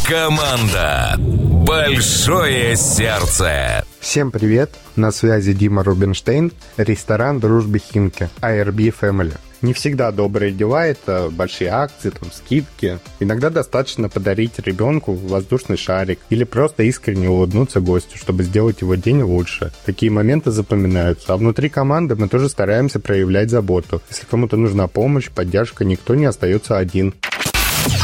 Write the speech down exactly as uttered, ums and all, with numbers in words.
Команда «Большое сердце». Всем привет, на связи Дима Рубинштейн, ресторан «Дружбы Химки», эй ар би Family. Не всегда добрые дела – это большие акции, там, скидки. Иногда достаточно подарить ребенку воздушный шарик или просто искренне улыбнуться гостю, чтобы сделать его день лучше. Такие моменты запоминаются. А внутри команды мы тоже стараемся проявлять заботу. Если кому-то нужна помощь, поддержка, никто не остается один.